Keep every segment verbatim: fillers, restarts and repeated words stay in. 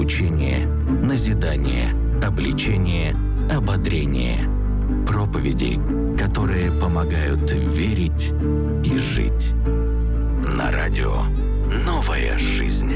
Учение, назидание, обличение, ободрение. Проповеди, которые помогают верить и жить. На радио «Новая жизнь».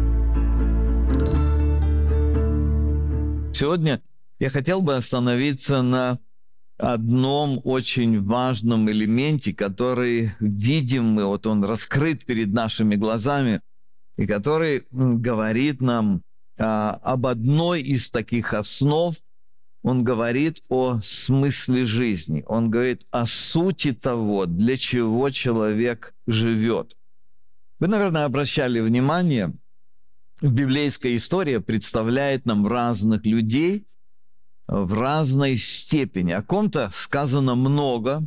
Сегодня я хотел бы остановиться на одном очень важном элементе, который видим мы, вот он раскрыт перед нашими глазами, и который говорит нам а, об одной из таких основ. Он говорит о смысле жизни, он говорит о сути того, для чего человек живет. Вы, наверное, обращали внимание, библейская история представляет нам разных людей в разной степени. О ком-то сказано много,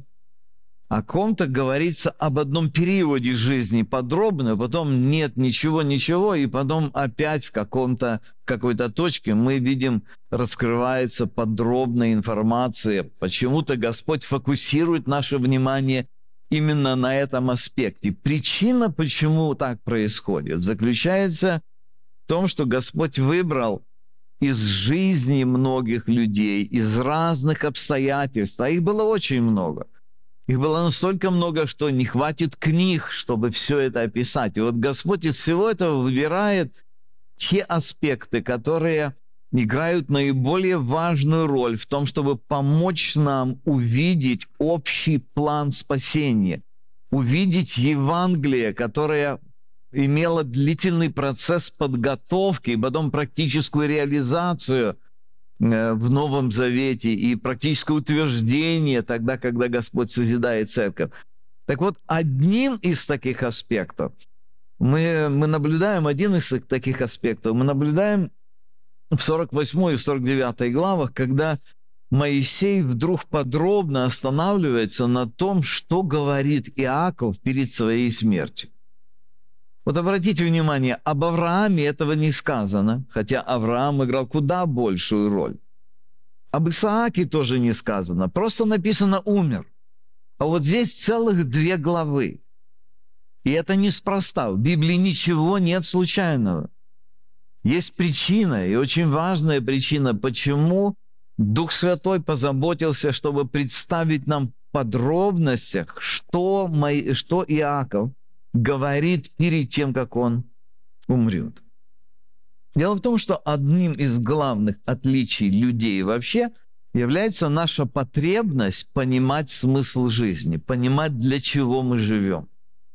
о ком-то говорится об одном периоде жизни подробно, потом нет ничего-ничего, и потом опять в каком-то, в какой-то точке мы видим, раскрывается подробная информация. Почему-то Господь фокусирует наше внимание именно на этом аспекте. Причина, почему так происходит, заключается в том, что Господь выбрал из жизни многих людей, из разных обстоятельств, а их было очень много. Их было настолько много, что не хватит книг, чтобы все это описать. И вот Господь из всего этого выбирает те аспекты, которые играют наиболее важную роль в том, чтобы помочь нам увидеть общий план спасения, увидеть Евангелие, которое имело длительный процесс подготовки и потом практическую реализацию в Новом Завете и практическое утверждение тогда, когда Господь созидает церковь. Так вот, одним из таких аспектов, мы, мы наблюдаем, один из таких аспектов, мы наблюдаем в сорок восьмой и сорок девятой главах, когда Моисей вдруг подробно останавливается на том, что говорит Иаков перед своей смертью. Вот обратите внимание, об Аврааме этого не сказано, хотя Авраам играл куда большую роль. Об Исааке тоже не сказано, просто написано «умер». А вот здесь целых две главы. И это неспроста. В Библии ничего нет случайного. Есть причина, и очень важная причина, почему Дух Святой позаботился, чтобы представить нам в подробностях, что, Мо... что Иаков говорит перед тем, как он умрет. Дело в том, что одним из главных отличий людей вообще является наша потребность понимать смысл жизни, понимать, для чего мы живем.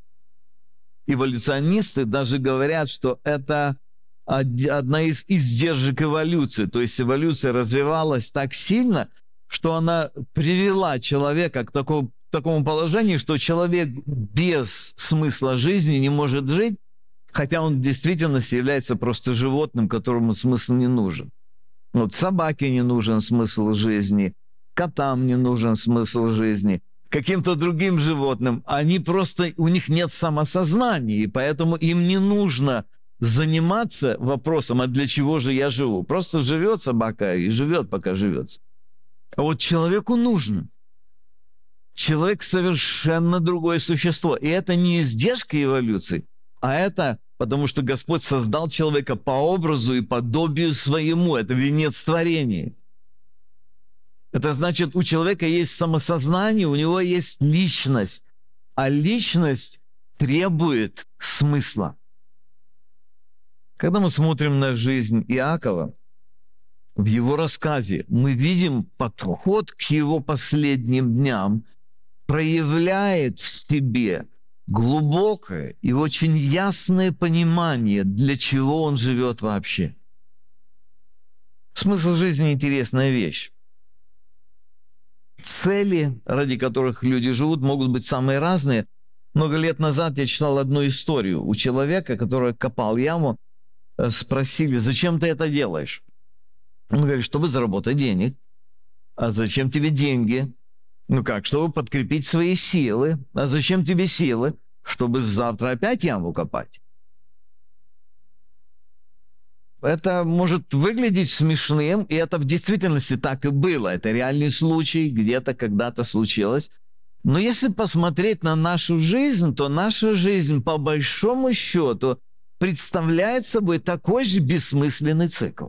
Эволюционисты даже говорят, что это одна из издержек эволюции. То есть эволюция развивалась так сильно, что она привела человека к такому такому положению, что человек без смысла жизни не может жить, хотя он в действительности является просто животным, которому смысл не нужен. Вот собаке не нужен смысл жизни, котам не нужен смысл жизни, каким-то другим животным. Они просто, у них нет самосознания, и поэтому им не нужно заниматься вопросом, а для чего же я живу. Просто живет собака и живет, пока живет. А вот человеку нужно. Человек совершенно другое существо. И это не издержка эволюции, а это потому, что Господь создал человека по образу и подобию своему. Это венец творения. Это значит, у человека есть самосознание, у него есть личность. А личность требует смысла. Когда мы смотрим на жизнь Иакова, в его рассказе мы видим подход к его последним дням, проявляет в себе глубокое и очень ясное понимание, для чего он живет вообще. Смысл жизни – интересная вещь. Цели, ради которых люди живут, могут быть самые разные. Много лет назад я читал одну историю. У человека, который копал яму, спросили: «Зачем ты это делаешь?» Он говорит: «Чтобы заработать денег». «А зачем тебе деньги?» «Ну как, чтобы подкрепить свои силы». «А зачем тебе силы?» «Чтобы завтра опять яму копать». Это может выглядеть смешным, и это в действительности так и было. Это реальный случай, где-то когда-то случилось. Но если посмотреть на нашу жизнь, то наша жизнь, по большому счету, представляет собой такой же бессмысленный цикл.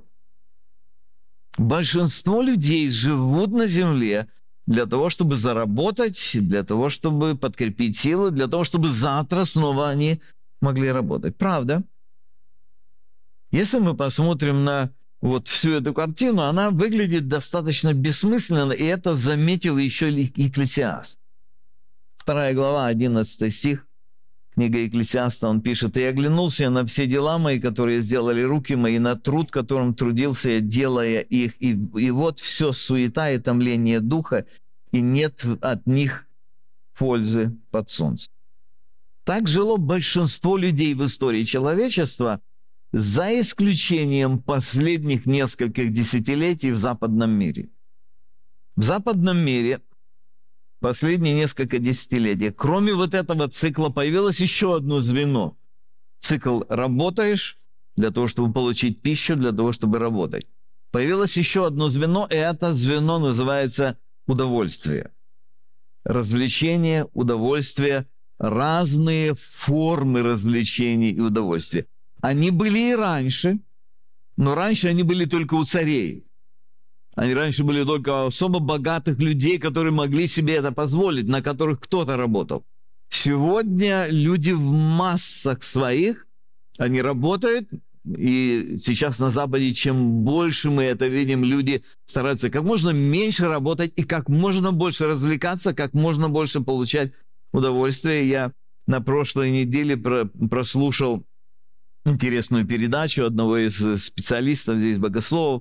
Большинство людей живут на земле для того, чтобы заработать, для того, чтобы подкрепить силы, для того, чтобы завтра снова они могли работать. Правда? Если мы посмотрим на вот всю эту картину, она выглядит достаточно бессмысленно, и это заметил еще и Екклесиаст. Вторая глава, одиннадцатый стих, книга Екклесиаста, он пишет: «И оглянулся я на все дела мои, которые сделали руки мои, на труд, которым трудился я, делая их, и, и вот все суета и томление духа, и нет от них пользы под солнцем». Так жило большинство людей в истории человечества, за исключением последних нескольких десятилетий в западном мире. В западном мире последние несколько десятилетий, кроме вот этого цикла, появилось еще одно звено. Цикл «работаешь» для того, чтобы получить пищу, для того, чтобы работать. Появилось еще одно звено, и это звено называется удовольствие. Развлечение, удовольствие, разные формы развлечений и удовольствия. Они были и раньше, но раньше они были только у царей. Они раньше были только у особо богатых людей, которые могли себе это позволить, на которых кто-то работал. Сегодня люди в массах своих, они работают, и сейчас на Западе, чем больше мы это видим, люди стараются как можно меньше работать и как можно больше развлекаться, как можно больше получать удовольствие. Я на прошлой неделе про- прослушал интересную передачу одного из специалистов здесь, богословов.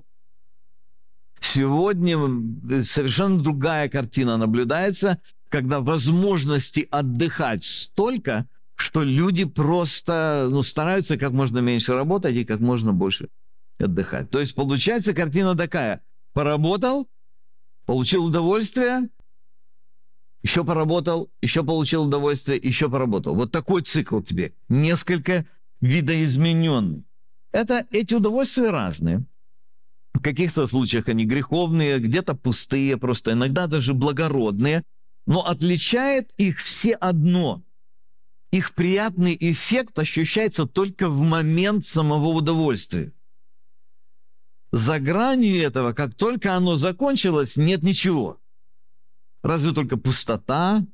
Сегодня совершенно другая картина наблюдается, когда возможности отдыхать столько, что люди просто ну, стараются как можно меньше работать и как можно больше отдыхать. То есть получается картина такая: поработал, получил удовольствие, еще поработал, еще получил удовольствие, еще поработал. Вот такой цикл тебе, несколько видоизмененный. Это, эти удовольствия разные. В каких-то случаях они греховные, где-то пустые, просто иногда даже благородные. Но отличает их все одно. Их приятный эффект ощущается только в момент самого удовольствия. За гранью этого, как только оно закончилось, нет ничего. Разве только пустота,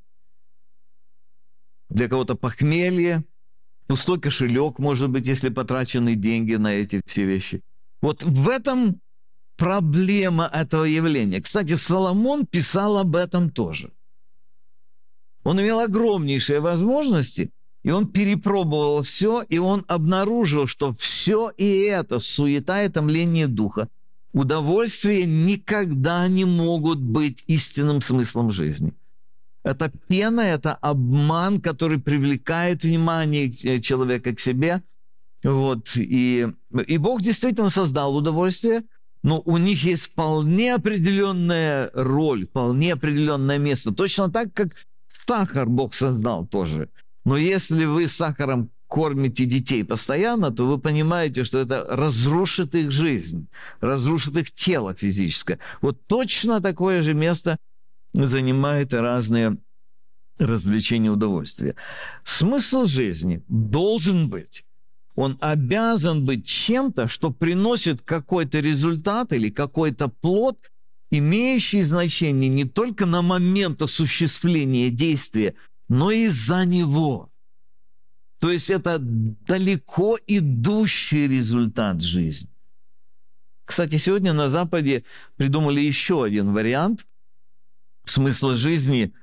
для кого-то похмелье, пустой кошелек, может быть, если потрачены деньги на эти все вещи. Вот в этом проблема этого явления. Кстати, Соломон писал об этом тоже. Он имел огромнейшие возможности, и он перепробовал все, и он обнаружил, что все и это, суета и томление духа, удовольствия никогда не могут быть истинным смыслом жизни. Это пена, это обман, который привлекает внимание человека к себе. Вот. И, и Бог действительно создал удовольствие, но у них есть вполне определенная роль, вполне определенное место. Точно так, как сахар Бог создал тоже. Но если вы сахаром кормите детей постоянно, то вы понимаете, что это разрушит их жизнь, разрушит их тело физическое. Вот точно такое же место занимают и разные развлечения, удовольствия. Смысл жизни должен быть, он обязан быть чем-то, что приносит какой-то результат или какой-то плод, имеющий значение не только на момент осуществления действия, но и за него. То есть это далеко идущий результат жизни. Кстати, сегодня на Западе придумали еще один вариант смысла жизни,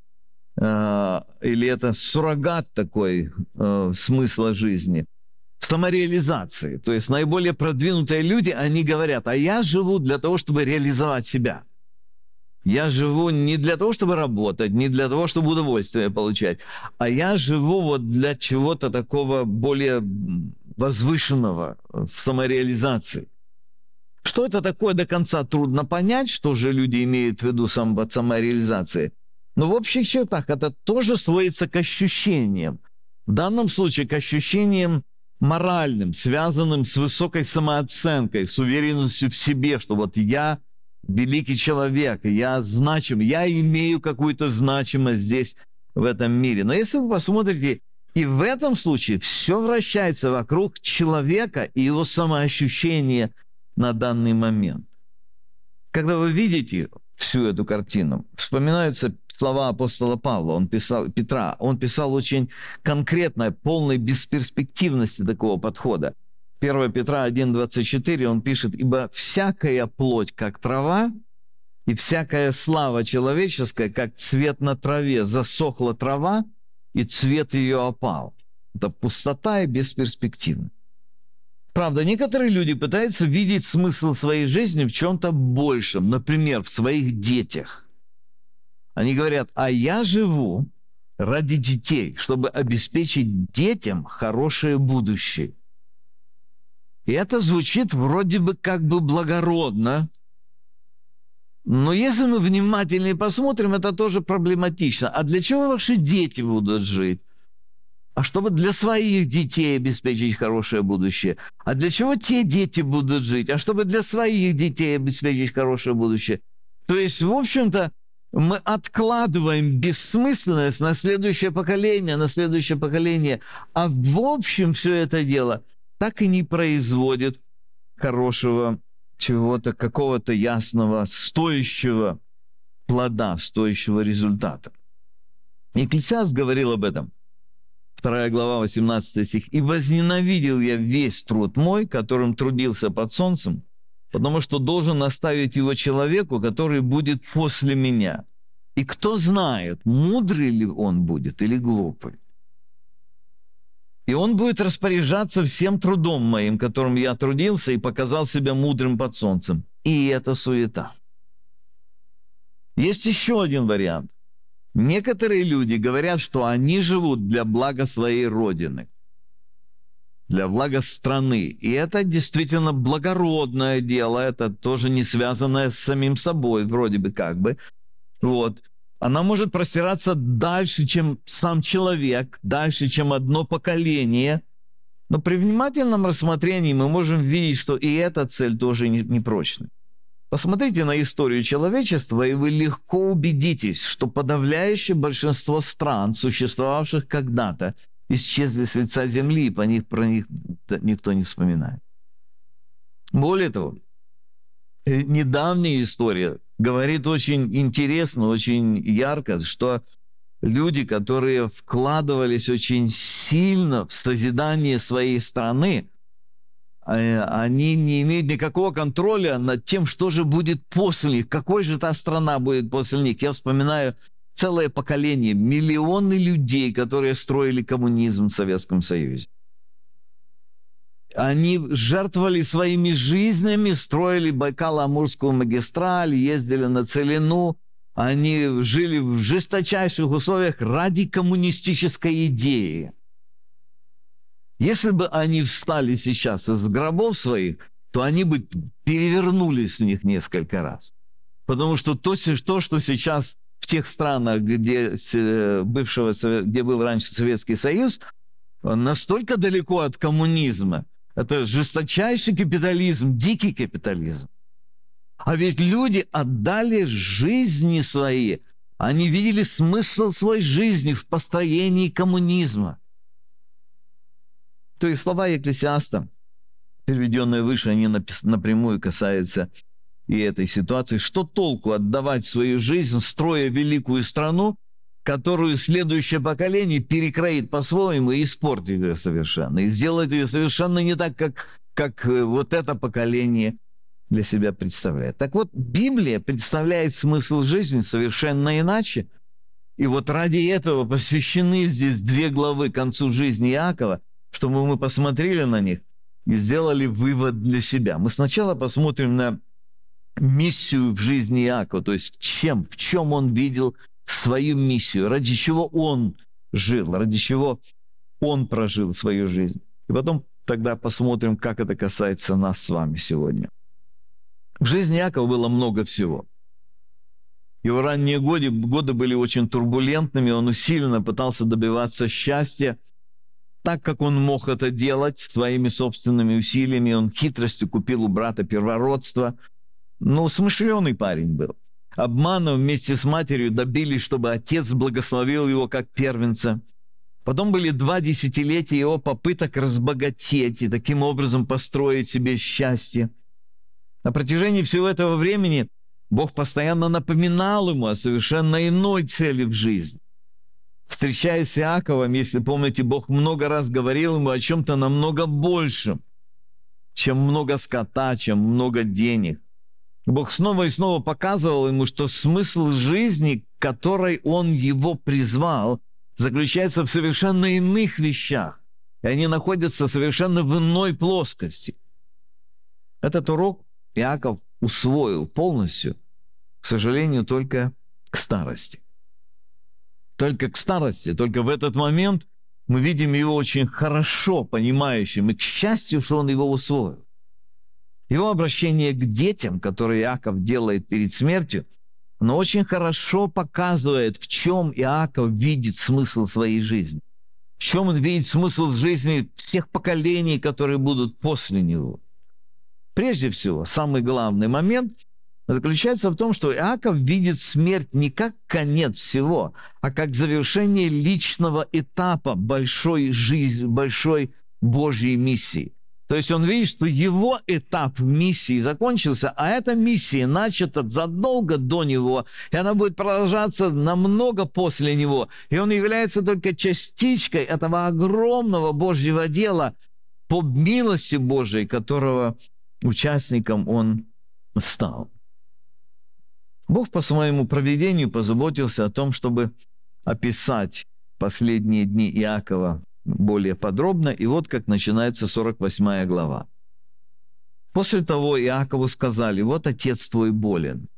э, или это суррогат такой э, смысла жизни, в самореализации. То есть наиболее продвинутые люди, они говорят: а я живу для того, чтобы реализовать себя. Я живу не для того, чтобы работать, не для того, чтобы удовольствие получать, а я живу вот для чего-то такого более возвышенного, самореализации. Что это такое, до конца трудно понять, что же люди имеют в виду сам, под самореализацией. Но в общих чертах это тоже сводится к ощущениям. В данном случае к ощущениям моральным, связанным с высокой самооценкой, с уверенностью в себе, что вот я великий человек, я значим, я имею какую-то значимость здесь, в этом мире. Но если вы посмотрите И в этом случае все вращается вокруг человека и его самоощущения на данный момент. Когда вы видите всю эту картину, вспоминаются слова апостола Павла, он писал, Петра, он писал очень конкретно, полной бесперспективности такого подхода. первое Петра один двадцать четыре, он пишет: «Ибо всякая плоть, как трава, и всякая слава человеческая, как цвет на траве, засохла трава, и цвет ее опал». Это пустота и бесперспективность. Правда, некоторые люди пытаются видеть смысл своей жизни в чем-то большем, например, в своих детях. Они говорят: а я живу ради детей, чтобы обеспечить детям хорошее будущее. И это звучит вроде бы как бы благородно, но если мы внимательнее посмотрим, это тоже проблематично. А для чего ваши дети будут жить? А чтобы для своих детей обеспечить хорошее будущее. А для чего те дети будут жить? А чтобы для своих детей обеспечить хорошее будущее. То есть, в общем-то, мы откладываем бессмысленность на следующее поколение, на следующее поколение. А в общем все это дело так и не производит хорошего чего-то, какого-то ясного, стоящего плода, стоящего результата. Екклесиаст говорил об этом. вторая глава, восемнадцатый стих. «И возненавидел я весь труд мой, которым трудился под солнцем, потому что должен оставить его человеку, который будет после меня. И кто знает, мудрый ли он будет или глупый. И он будет распоряжаться всем трудом моим, которым я трудился, и показал себя мудрым под солнцем». И это суета. Есть еще один вариант. Некоторые люди говорят, что они живут для блага своей родины, для блага страны. И это действительно благородное дело, это тоже не связанное с самим собой, вроде бы как бы. Вот. Она может простираться дальше, чем сам человек, дальше, чем одно поколение. Но при внимательном рассмотрении мы можем видеть, что и эта цель тоже непрочна. Посмотрите на историю человечества, и вы легко убедитесь, что подавляющее большинство стран, существовавших когда-то, исчезли с лица земли, и по них, про них никто не вспоминает. Более того, недавняя история говорит очень интересно, очень ярко, что люди, которые вкладывались очень сильно в созидание своей страны, они не имеют никакого контроля над тем, что же будет после них, какой же та страна будет после них. Я вспоминаю целое поколение, миллионы людей, которые строили коммунизм в Советском Союзе. Они жертвовали своими жизнями, строили Байкало-Амурскую магистраль, ездили на Целину. Они жили в жесточайших условиях ради коммунистической идеи. Если бы они встали сейчас из гробов своих, то они бы перевернулись в них несколько раз. Потому что то, то что сейчас в тех странах, где, бывшего, где был раньше Советский Союз, настолько далеко от коммунизма. Это жесточайший капитализм, дикий капитализм. А ведь люди отдали жизни свои. Они видели смысл своей жизни в построении коммунизма. То есть слова Екклесиаста, переведенные выше, они напрямую касаются и этой ситуации. Что толку отдавать свою жизнь, строя великую страну, которую следующее поколение перекроит по-своему и испортит ее совершенно, и сделает ее совершенно не так, как, как вот это поколение для себя представляет. Так вот, Библия представляет смысл жизни совершенно иначе. И вот ради этого посвящены здесь две главы к концу жизни Иакова, чтобы мы посмотрели на них и сделали вывод для себя. Мы сначала посмотрим на миссию в жизни Иакова, то есть чем, в чем он видел свою миссию, ради чего он жил, ради чего он прожил свою жизнь. И потом тогда посмотрим, как это касается нас с вами сегодня. В жизни Иакова было много всего. Его ранние годы, годы были очень турбулентными, он усиленно пытался добиваться счастья, так как он мог это делать своими собственными усилиями. Он хитростью купил у брата первородство. Ну, смышленый парень был. Обманом вместе с матерью добились, чтобы отец благословил его как первенца. Потом были два десятилетия его попыток разбогатеть и таким образом построить себе счастье. На протяжении всего этого времени Бог постоянно напоминал ему о совершенно иной цели в жизни. Встречаясь с Иаковом, если помните, Бог много раз говорил ему о чем-то намного большем, чем много скота, чем много денег. Бог снова и снова показывал ему, что смысл жизни, к которой Он его призвал, заключается в совершенно иных вещах, и они находятся совершенно в иной плоскости. Этот урок Иаков усвоил полностью, к сожалению, только к старости. Только к старости, только в этот момент мы видим его очень хорошо понимающим, и к счастью, что он его усвоил. Его обращение к детям, которое Иаков делает перед смертью, оно очень хорошо показывает, в чем Иаков видит смысл своей жизни, в чем он видит смысл жизни всех поколений, которые будут после него. Прежде всего, самый главный момент заключается в том, что Иаков видит смерть не как конец всего, а как завершение личного этапа большой жизни, большой Божьей миссии. То есть он видит, что его этап в миссии закончился, а эта миссия начата задолго до него, и она будет продолжаться намного после него. И он является только частичкой этого огромного Божьего дела по милости Божией, которого участником он стал. Бог по своему провидению позаботился о том, чтобы описать последние дни Иакова более подробно, и вот как начинается сорок восьмая глава. После того Иакову сказали: «Вот отец твой болен».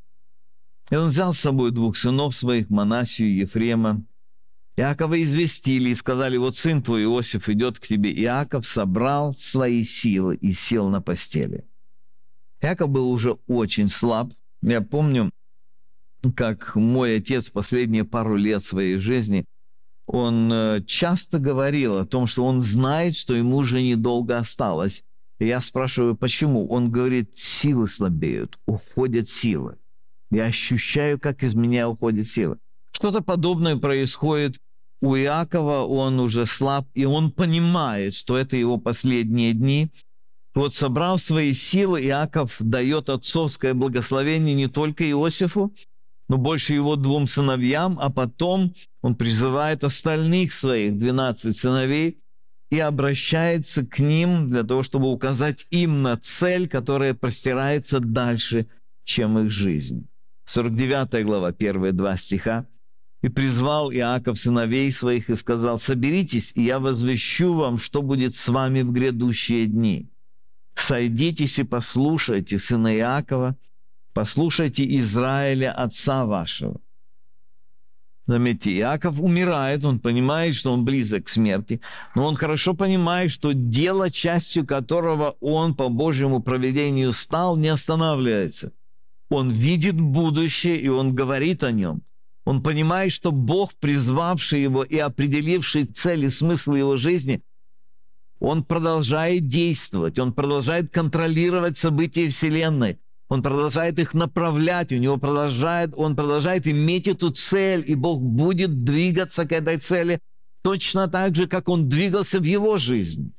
И он взял с собой двух сынов своих, Манассию и Ефрема. Иакова известили и сказали: «Вот сын твой Иосиф идет к тебе». Иаков собрал свои силы и сел на постели. Иаков был уже очень слаб. Я помню, как мой отец последние пару лет своей жизни, он часто говорил о том, что он знает, что ему уже недолго осталось. И я спрашиваю, почему? Он говорит: силы слабеют, уходят силы. Я ощущаю, как из меня уходят силы. Что-то подобное происходит у Иакова, он уже слаб, и он понимает, что это его последние дни. Вот, собрав свои силы, Иаков дает отцовское благословение не только Иосифу, но больше его двум сыновьям, а потом он призывает остальных своих двенадцать сыновей и обращается к ним для того, чтобы указать им на цель, которая простирается дальше, чем их жизнь. сорок девятая глава, первые два стиха. «И призвал Иаков сыновей своих и сказал: соберитесь, и я возвещу вам, что будет с вами в грядущие дни. Сойдитесь и послушайте сына Иакова, послушайте Израиля, отца вашего». Заметьте, Иаков умирает, он понимает, что он близок к смерти, но он хорошо понимает, что дело, частью которого он по Божьему провидению стал, не останавливается. Он видит будущее, и он говорит о нем. Он понимает, что Бог, призвавший его и определивший цель и смысл его жизни, он продолжает действовать, он продолжает контролировать события Вселенной, он продолжает их направлять, у него продолжает, он продолжает иметь эту цель, и Бог будет двигаться к этой цели точно так же, как он двигался в его жизни.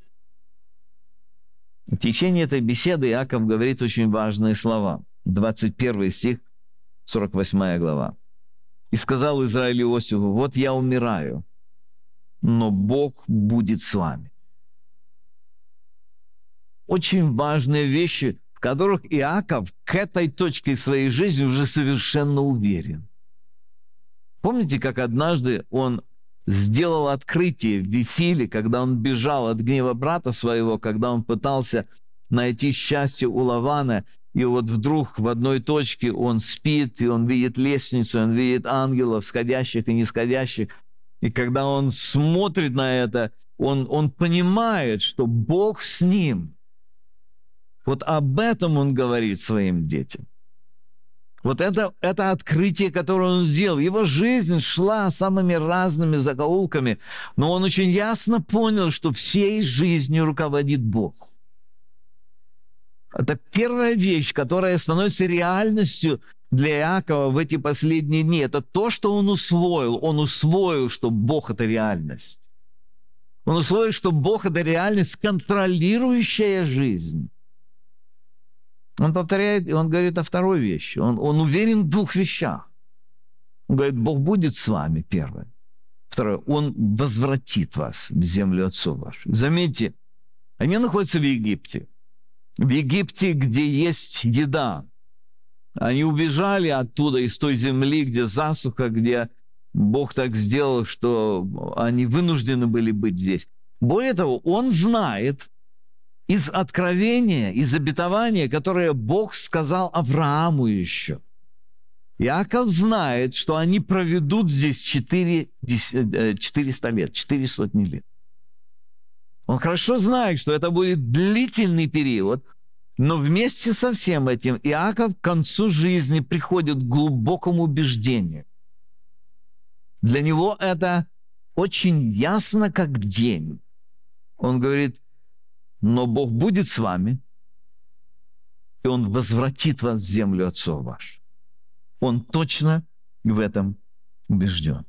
В течение этой беседы Иаков говорит очень важные слова. двадцать первый стих, сорок восьмая глава. «И сказал Израиль Иосифу: вот я умираю, но Бог будет с вами». Очень важные вещи, в которых Иаков к этой точке своей жизни уже совершенно уверен. Помните, как однажды он сделал открытие в Вифиле, когда он бежал от гнева брата своего, когда он пытался найти счастье у Лавана, и вот вдруг в одной точке он спит, и он видит лестницу, он видит ангелов, сходящих и нисходящих. И когда он смотрит на это, он, он понимает, что Бог с ним. Вот об этом он говорит своим детям. Вот это, это открытие, которое он сделал. Его жизнь шла самыми разными закоулками, но он очень ясно понял, что всей жизнью руководит Бог. Это первая вещь, которая становится реальностью для Иакова в эти последние дни. Это то, что он усвоил. Он усвоил, что Бог – это реальность. Он усвоил, что Бог – это реальность, контролирующая жизнь. Он повторяет, и он говорит о второй вещи. Он, он уверен в двух вещах. Он говорит, Бог будет с вами, первое. Второе, Он возвратит вас в землю отцов ваших. Заметьте, они находятся в Египте. В Египте, где есть еда. Они убежали оттуда, из той земли, где засуха, где Бог так сделал, что они вынуждены были быть здесь. Более того, Он знает из откровения, из обетования, которое Бог сказал Аврааму еще. Иаков знает, что они проведут здесь четыреста лет, четыре сотни лет. Он хорошо знает, что это будет длительный период, но вместе со всем этим Иаков к концу жизни приходит к глубокому убеждению. Для него это очень ясно, как день. Он говорит, но Бог будет с вами, и Он возвратит вас в землю отцов ваших. Он точно в этом убежден.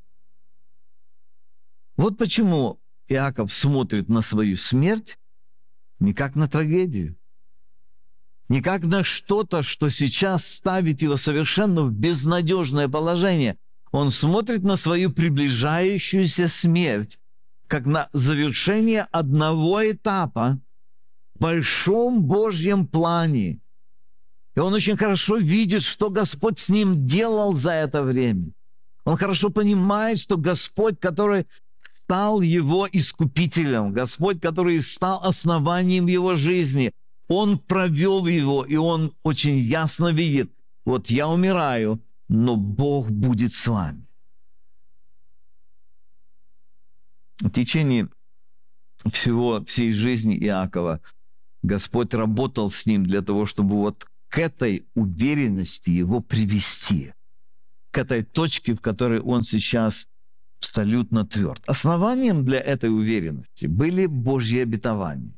Вот почему Иаков смотрит на свою смерть не как на трагедию, не как на что-то, что сейчас ставит его совершенно в безнадежное положение. Он смотрит на свою приближающуюся смерть, как на завершение одного этапа в большом Божьем плане. И он очень хорошо видит, что Господь с ним делал за это время. Он хорошо понимает, что Господь, который стал его искупителем, Господь, который стал основанием его жизни, Он провел его, и он очень ясно видит, вот я умираю, но Бог будет с вами. В течение всего, всей жизни Иакова Господь работал с ним для того, чтобы вот к этой уверенности его привести, к этой точке, в которой он сейчас абсолютно тверд. Основанием для этой уверенности были Божьи обетования.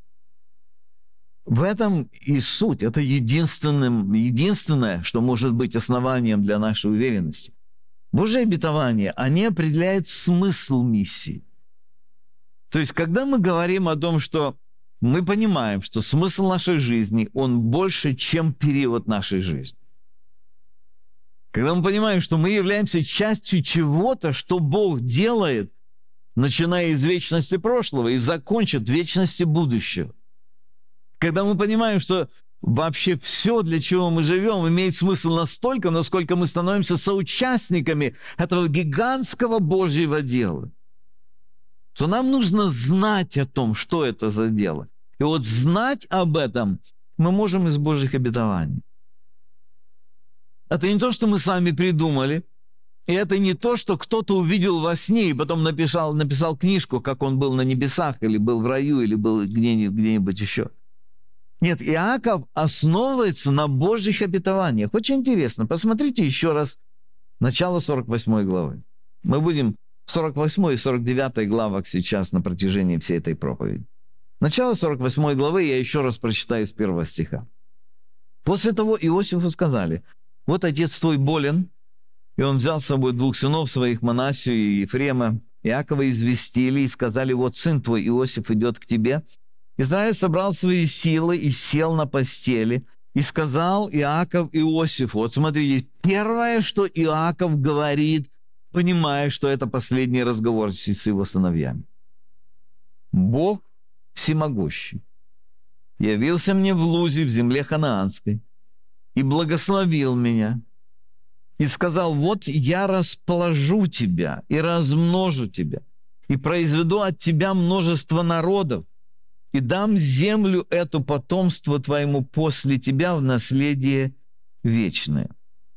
В этом и суть. Это единственным, единственное, что может быть основанием для нашей уверенности. Божьи обетования, они определяют смысл миссии. То есть, когда мы говорим о том, что мы понимаем, что смысл нашей жизни, он больше, чем период нашей жизни. Когда мы понимаем, что мы являемся частью чего-то, что Бог делает, начиная из вечности прошлого и закончит в вечности будущего. Когда мы понимаем, что вообще все, для чего мы живем, имеет смысл настолько, насколько мы становимся соучастниками этого гигантского Божьего дела, то нам нужно знать о том, что это за дело. И вот знать об этом мы можем из Божьих обетований. Это не то, что мы сами придумали, и это не то, что кто-то увидел во сне и потом написал, написал книжку, как он был на небесах, или был в раю, или был где-нибудь, где-нибудь еще. Нет, Иаков основывается на Божьих обетованиях. Очень интересно. Посмотрите еще раз начало сорок восьмой главы. Мы будем в сорок восьмой и сорок девятой главах сейчас на протяжении всей этой проповеди. Начало сорок восьмой главы я еще раз прочитаю с первого стиха. «После того Иосифу сказали, вот отец твой болен, и он взял с собой двух сынов своих, Манассию и Ефрема. Иакова известили и сказали, вот сын твой Иосиф идет к тебе. Израиль собрал свои силы и сел на постели, и сказал Иаков Иосифу». Вот смотрите, первое, что Иаков говорит, понимая, что это последний разговор с его сыновьями. «Бог всемогущий явился мне в Лузе, в земле ханаанской, и благословил меня, и сказал, вот я расположу тебя и размножу тебя, и произведу от тебя множество народов, и дам землю эту потомству твоему после тебя в наследие вечное».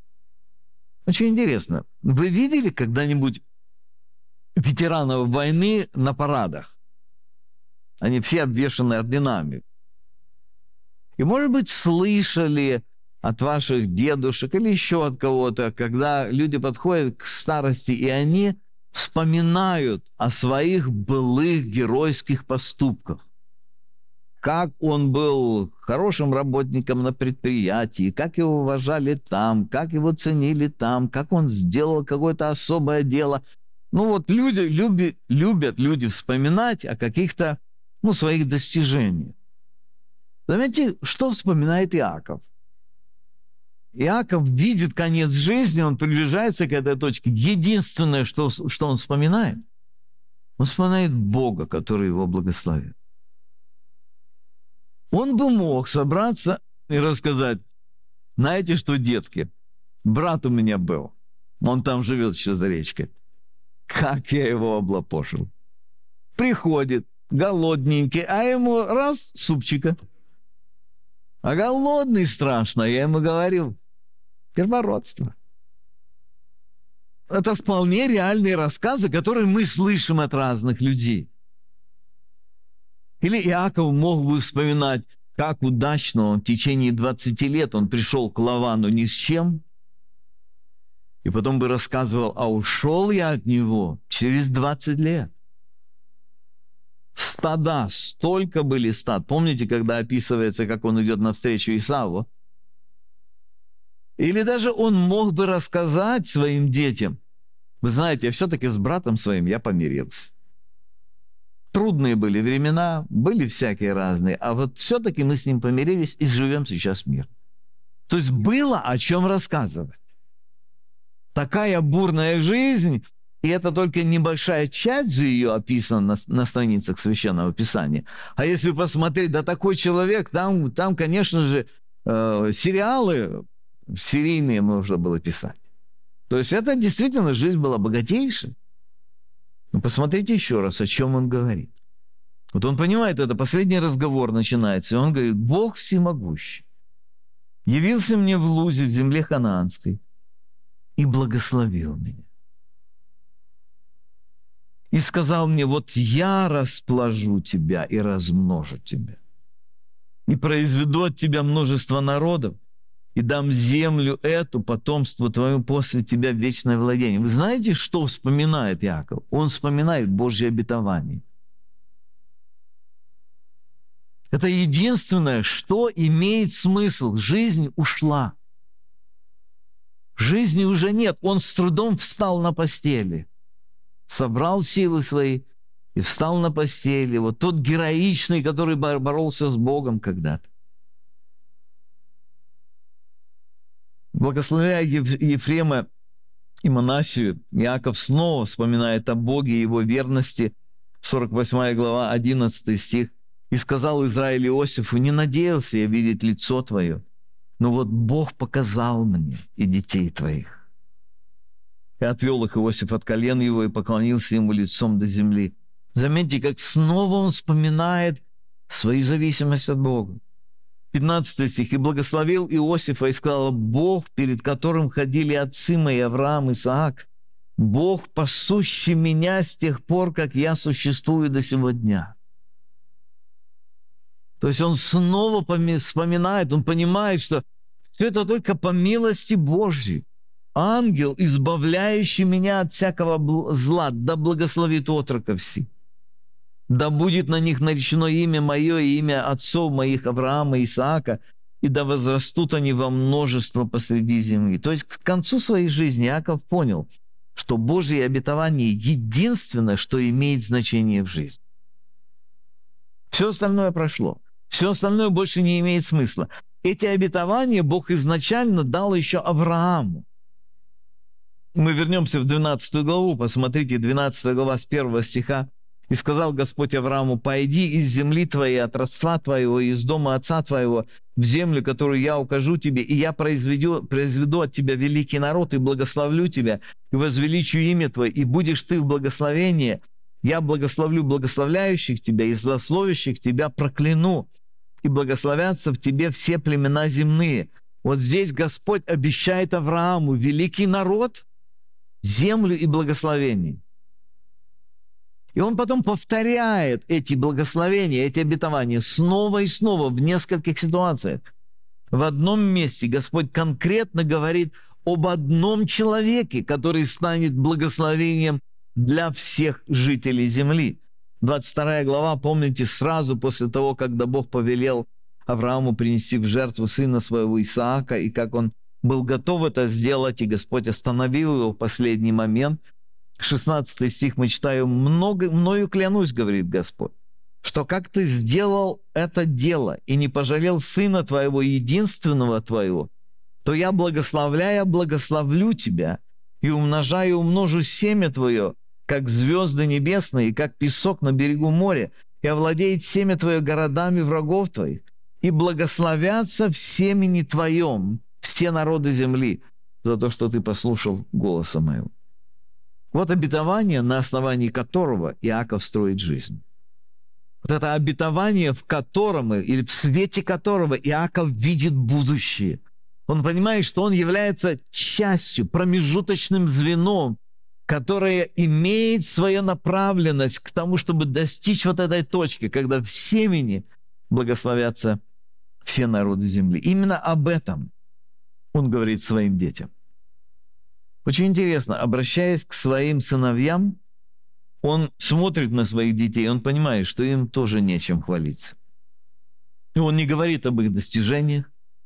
Очень интересно. Вы видели когда-нибудь ветеранов войны на парадах? Они все обвешаны орденами. И, может быть, слышали от ваших дедушек или еще от кого-то, когда люди подходят к старости, и они вспоминают о своих былых геройских поступках. как он был хорошим работником на предприятии, как его уважали там, как его ценили там, как он сделал какое-то особое дело. Ну вот люди люби, любят люди вспоминать о каких-то ну, своих достижениях. Заметьте, что вспоминает Иаков. Иаков видит конец жизни, он приближается к этой точке. Единственное, что, что он вспоминает, он вспоминает Бога, который его благословит. Он бы мог собраться и рассказать: знаете что, детки, брат у меня был, он там живет еще за речкой. Как я его облапошил. Приходит, голодненький, а ему раз, супчика. А голодный страшно, я ему говорил, первородство. Это вполне реальные рассказы, которые мы слышим от разных людей. Или Иаков мог бы вспоминать, как удачно он в течение двадцати лет он пришел к Лавану ни с чем, и потом бы рассказывал, а ушел я от него через двадцать лет. Стада, столько были стад. Помните, когда описывается, как он идет навстречу Исаву? Или даже он мог бы рассказать своим детям: вы знаете, все-таки с братом своим я помирился. Трудные были времена, были всякие разные, а вот все-таки мы с ним помирились и живем сейчас мир. То есть было о чем рассказывать. Такая бурная жизнь, и это только небольшая часть же ее описана на, на страницах Священного Писания. А если посмотреть, да такой человек, там, там конечно же, э, сериалы серийные можно было писать. То есть это действительно жизнь была богатейшая. Но посмотрите еще раз, о чем он говорит. Вот он понимает, это последний разговор начинается, и он говорит: Бог всемогущий явился мне в Лузе, в земле ханаанской, и благословил меня. И сказал мне: вот я расплажу тебя и размножу тебя, и произведу от тебя множество народов, и дам землю эту, потомству твоему после тебя в вечное владение. Вы знаете, что вспоминает Иаков? Он вспоминает Божье обетование. Это единственное, что имеет смысл. Жизнь ушла. Жизни уже нет. Он с трудом встал на постели, собрал силы свои и встал на постели. Вот тот героичный, который боролся с Богом когда-то. Благословляя Ефрема и Манасию, Иаков снова вспоминает о Боге и его верности. сорок восьмая глава, одиннадцатый стих. «И сказал Израиль Иосифу: не надеялся я видеть лицо твое, но вот Бог показал мне и детей твоих. И отвел их Иосиф от колен его и поклонился ему лицом до земли». Заметьте, как снова он вспоминает свою зависимость от Бога. пятнадцатый стих. «И благословил Иосифа и сказал: Бог, перед которым ходили отцы мои Авраам и Исаак, Бог, пасущий меня с тех пор, как я существую до сего дня». То есть он снова вспоминает, он понимает, что все это только по милости Божьей. Ангел, избавляющий меня от всякого зла, да благословит отроков сих. Да будет на них наречено имя мое и имя отцов моих Авраама и Исаака, и да возрастут они во множество посреди земли. То есть к концу своей жизни Иаков понял, что Божье обетование единственное, что имеет значение в жизни. Все остальное прошло. Все остальное больше не имеет смысла. Эти обетования Бог изначально дал еще Аврааму. Мы вернемся в двенадцатую главу, посмотрите, двенадцатая глава с первого стиха. «И сказал Господь Аврааму: пойди из земли твоей, от родства твоего, и из дома отца твоего, в землю, которую я укажу тебе, и я произведу, произведу от тебя великий народ, и благословлю тебя, и возвеличу имя твое, и будешь ты в благословении. Я благословлю благословляющих тебя, и злословящих тебя прокляну, и благословятся в тебе все племена земные». Вот здесь Господь обещает Аврааму великий народ, землю и благословение. И он потом повторяет эти благословения, эти обетования снова и снова в нескольких ситуациях. В одном месте Господь конкретно говорит об одном человеке, который станет благословением для всех жителей земли. двадцать вторая глава, помните, сразу после того, когда Бог повелел Аврааму принести в жертву сына своего Исаака, и как он был готов это сделать, и Господь остановил его в последний момент. шестнадцатый стих мы читаем: «Много, «Мною клянусь, — говорит Господь, — что как ты сделал это дело и не пожалел сына твоего, единственного твоего, то я, благословляя, благословлю тебя, и умножая, и умножу семя твое, как звезды небесные, и как песок на берегу моря, и овладеет семя твое городами врагов твоих, и благословятся в семени твоем все народы земли за то, что ты послушал голоса моего». Вот обетование, на основании которого Иаков строит жизнь. Вот это обетование, в котором, или в свете которого Иаков видит будущее. Он понимает, что он является частью, промежуточным звеном, которое имеет свою направленность к тому, чтобы достичь вот этой точки, когда в семени благословятся все народы земли. Именно об этом он говорит своим детям. Очень интересно, обращаясь к своим сыновьям, он смотрит на своих детей, он понимает, что им тоже нечем хвалиться. И он не говорит об их достижениях.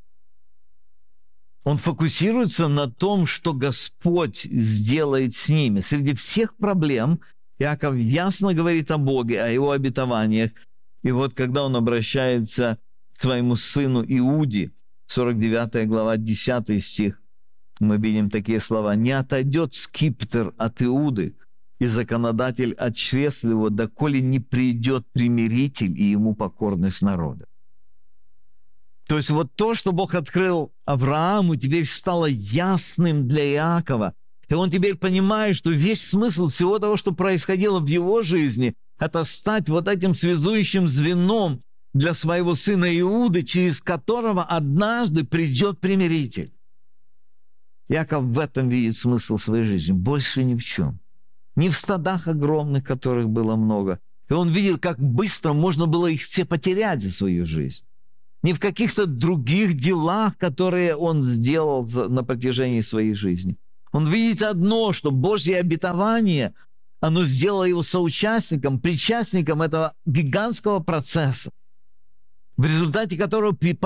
Он фокусируется на том, что Господь сделает с ними. Среди всех проблем Иаков ясно говорит о Боге, о его обетованиях. И вот когда он обращается к своему сыну Иуде, сорок девятая глава, десятый стих, мы видим такие слова: «Не отойдет скипетр от Иуды, и законодатель от чресла его, доколе не придет примиритель и ему покорность народа». То есть вот то, что Бог открыл Аврааму, теперь стало ясным для Иакова. И он теперь понимает, что весь смысл всего того, что происходило в его жизни, это стать вот этим связующим звеном для своего сына Иуды, через которого однажды придет примиритель. Иаков в этом видит смысл своей жизни, больше ни в чем. Не в стадах огромных, которых было много. И он видел, как быстро можно было их все потерять за свою жизнь. Не в каких-то других делах, которые он сделал на протяжении своей жизни. Он видит одно, что Божье обетование, оно сделало его соучастником, причастником этого гигантского процесса, в результате которого